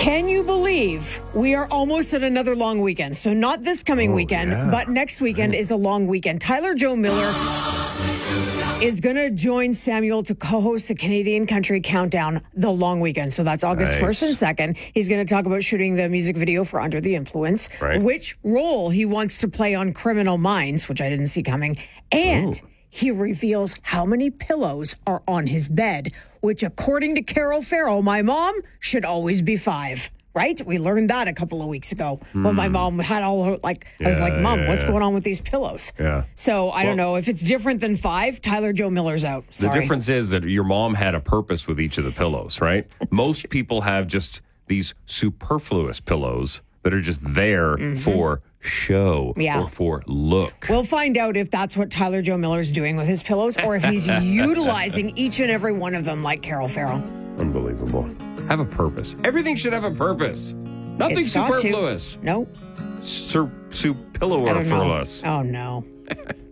Can you believe we are almost at another long weekend? So not this coming weekend, but next weekend is a long weekend. Tyler Joe Miller is going to join Samuel to co-host the Canadian Country Countdown the long weekend. So that's August 1st and 2nd. He's going to talk about shooting the music video for Under the Influence, which role he wants to play on Criminal Minds, which I didn't see coming. And he reveals how many pillows are on his bed, which according to Carol Farrell, my mom, should always be 5. Right? We learned that a couple of weeks ago when my mom had all her, I was like, Mom, what's going on with these pillows? Yeah. So I don't know if it's different than 5. Tyler Joe Miller's out. Sorry. The difference is that your mom had a purpose with each of the pillows, right? Most people have just these superfluous pillows that are just there for show or for look. We'll find out if that's what Tyler Joe Miller's doing with his pillows or if he's utilizing each and every one of them like Carol Farrell. Unbelievable. Have a purpose. Everything should have a purpose. Nothing It's got to. superfluous. No. Superfluous. Oh, no.